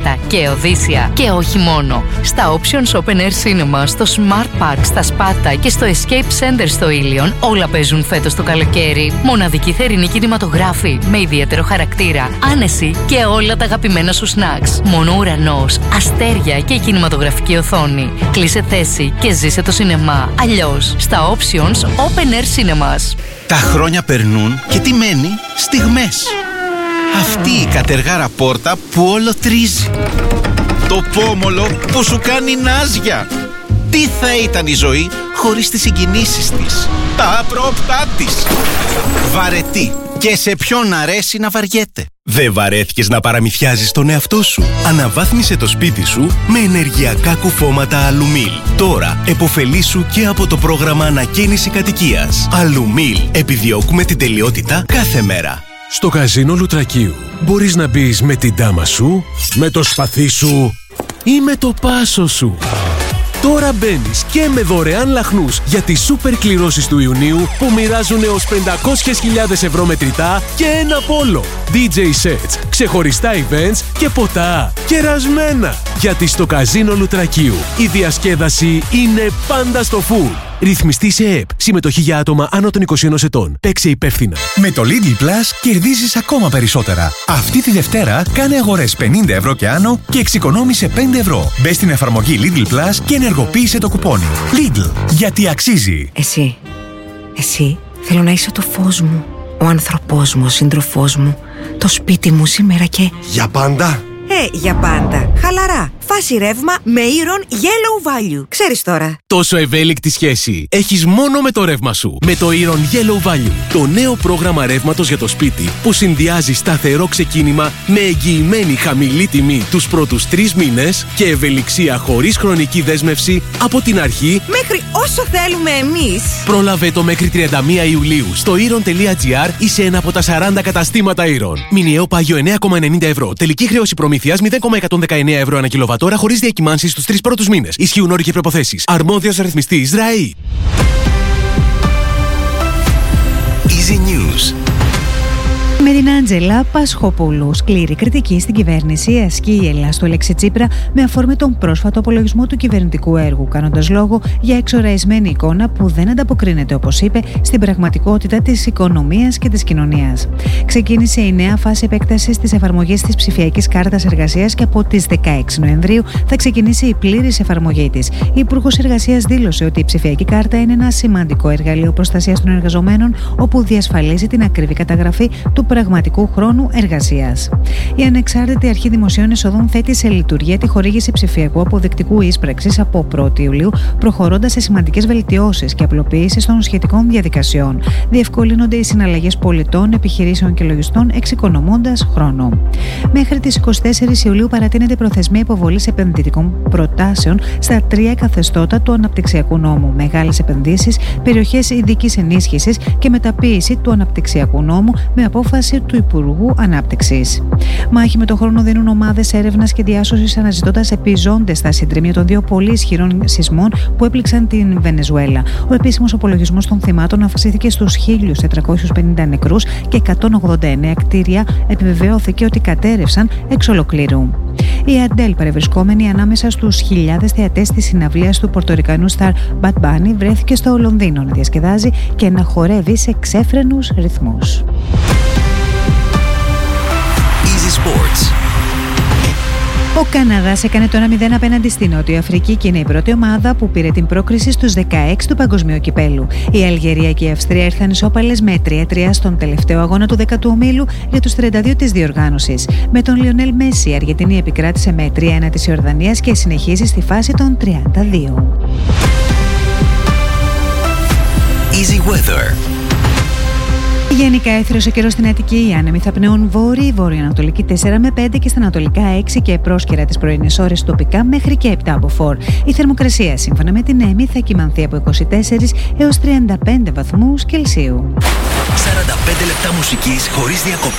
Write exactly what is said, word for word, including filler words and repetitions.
Σπάρτα και Οδύσσια. Και όχι μόνο. Στα Options Open Air Cinema, στο Smart Park, στα Σπάρτα και στο Escape Center στο Ήλιον, όλα παίζουν φέτος το καλοκαίρι. Μοναδική θερινή κινηματογράφη με ιδιαίτερο χαρακτήρα, άνεση και όλα τα αγαπημένα σου snacks. Μόνο ουρανός, αστέρια και κινηματογραφική οθόνη. Κλείσε θέση και ζήσε το σινεμά. Αλλιώς στα Options Open Air Cinemas. Τα χρόνια περνούν και τι μένει? Στιγμές. Αυτή η κατεργάρα πόρτα που όλο τρίζει. Το πόμολο που σου κάνει νάζια. Τι θα ήταν η ζωή χωρίς τις συγκινήσεις της, τα άπροπτά της. Βαρετή. Και σε ποιον αρέσει να βαριέται. Δεν βαρέθηκες να παραμυθιάζεις τον εαυτό σου? Αναβάθμισε το σπίτι σου με ενεργειακά κουφώματα Αλουμίλ. Τώρα επωφελήσου και από το πρόγραμμα ανακαίνιση κατοικίας. Αλουμίλ. Επιδιώκουμε την τελειότητα κάθε μέρα. Στο καζίνο Λουτρακίου μπορείς να μπεις με την ντάμα σου, με το σπαθί σου ή με το πάσο σου. Τώρα μπαίνεις και με δωρεάν λαχνούς για τις σούπερ κληρώσεις του Ιουνίου που μοιράζουν έως πεντακόσιες χιλιάδες ευρώ μετρητά και ένα πόλο. ντι τζέι sets, ξεχωριστά events και ποτά κερασμένα. Γιατί στο καζίνο Λουτρακίου η διασκέδαση είναι πάντα στο full. Ρυθμιστή σε ΕΕΠ. Συμμετοχή για άτομα άνω των είκοσι ενός ετών. Παίξε υπεύθυνα. Με το Lidl Plus κερδίζεις ακόμα περισσότερα. Αυτή τη Δευτέρα κάνε αγορές πενήντα ευρώ και άνω και εξοικονόμησε πέντε ευρώ. Μπες στην εφαρμογή Lidl Plus και ενεργοποίησε το κουπόνι. Lidl. Γιατί αξίζει. Εσύ. Εσύ θέλω να είσαι το φως μου. Ο άνθρωπός μου, ο σύντροφός μου. Το σπίτι μου σήμερα και... Για πάντα. Ε, για πάντα. Χαλαρά. Φάση ρεύμα με Iron Yellow Value. Ξέρεις τώρα. Τόσο ευέλικτη σχέση έχεις μόνο με το ρεύμα σου. Με το Iron Yellow Value. Το νέο πρόγραμμα ρεύματος για το σπίτι που συνδυάζει σταθερό ξεκίνημα με εγγυημένη χαμηλή τιμή τους πρώτους τρεις μήνες και ευελιξία χωρίς χρονική δέσμευση από την αρχή μέχρι όσο θέλουμε εμείς. Πρόλαβε το μέχρι τριάντα μία Ιουλίου στο iron τελεία gr ή σε ένα από τα σαράντα καταστήματα Iron. Μηνιαίο πάγιο εννέα κόμμα ενενήντα ευρώ. Τελική χρέωση προμήθειας μηδέν κόμμα εκατόν δεκαεννέα ευρώ ανά κιλοβατόρα χωρίς διακυμάνσεις στους τρεις πρώτους μήνες. Ισχύουν όροι και προϋποθέσεις. Αρμόδιος ρυθμιστής ΡΑΗ. Easy News. Με την Άντζελα Πασχοπούλου, σκληρή κριτική στην κυβέρνηση ασκεί η Ελλάς του Αλέξη Τσίπρα με αφορμή τον πρόσφατο απολογισμό του κυβερνητικού έργου, κάνοντας λόγο για εξοραϊσμένη εικόνα που δεν ανταποκρίνεται, όπως είπε, στην πραγματικότητα της οικονομίας και της κοινωνίας. Ξεκίνησε η νέα φάση επέκτασης της εφαρμογής της ψηφιακής κάρτας εργασίας και από τις δεκαέξι Νοεμβρίου θα ξεκινήσει η πλήρης εφαρμογή της. Η Υπουργός Εργασίας δήλωσε ότι η ψηφιακή κάρτα είναι ένα σημαντικό εργαλείο προστασίας των εργαζομένων, όπου διασφαλίζει την ακριβή καταγραφή του πραγματικού χρόνου εργασίας. Η Ανεξάρτητη Αρχή Δημοσίων Εσόδων θέτει σε λειτουργία τη χορήγηση ψηφιακού αποδεικτικού ίσπραξης από πρώτη Ιουλίου, προχωρώντας σε σημαντικές βελτιώσεις και απλοποίησεις των σχετικών διαδικασιών. Διευκολύνονται οι συναλλαγές πολιτών, επιχειρήσεων και λογιστών, εξοικονομώντας χρόνο. Μέχρι τις είκοσι τέσσερις Ιουλίου παρατείνεται η προθεσμία υποβολής επενδυτικών προτάσεων στα τρία καθεστώτα του αναπτυξιακού νόμου: μεγάλες επενδύσεις, περιοχές ειδικής ενίσχυσης και μεταποίηση του αναπτυξιακού νόμου, με απόφαση του Υπουργού Ανάπτυξης. Μάχη με τον χρόνο δίνουν ομάδες έρευνας και διάσωσης, αναζητώντας επιζώντες στα συντρίμμια των δύο πολύ ισχυρών σεισμών που έπληξαν την Βενεζουέλα. Ο επίσημος απολογισμός των θυμάτων αυξήθηκε στους χίλιους τετρακόσιους πενήντα νεκρούς και εκατόν ογδόντα εννέα κτίρια επιβεβαιώθηκε ότι κατέρευσαν εξ ολοκλήρου. Η Αντέλ, παρευρισκόμενη ανάμεσα στους χιλιάδες θεατές της συναυλίας του πορτορικανού σταρ Bad Bunny, βρέθηκε στο Λονδίνο να διασκεδάζει και να χορεύει σε ξέφρενους ρυθμούς. Easy Sports. Ο Καναδάς έκανε το ένα μηδέν απέναντι στη Νότια Αφρική και είναι η πρώτη ομάδα που πήρε την πρόκριση στους δεκαέξι του Παγκοσμίου Κυπέλλου. Η Αλγερία και η Αυστρία ήρθαν ισόπαλες με τρία τρία στον τελευταίο αγώνα του δέκατου ομίλου για τους τριάντα δύο της διοργάνωσης. Με τον Λιονέλ Μέση, η Αργεντινή επικράτησε με τρία ένα της Ιορδανίας και συνεχίζει στη φάση των τριάντα δύο. Easy Weather. Γενικά έθριος ο καιρός στην Αττική. Οι άνεμοι θα πνέουν βόρειοι, βορειοανατολική τέσσερα με πέντε και στα ανατολικά έξι και πρόσκαιρα τις πρωινές ώρες τοπικά μέχρι και επτά από φορ. Η θερμοκρασία σύμφωνα με την ΕΜΗ θα κυμανθεί από είκοσι τέσσερα έως τριάντα πέντε βαθμούς Κελσίου. σαράντα πέντε λεπτά μουσικής χωρίς διακοπές.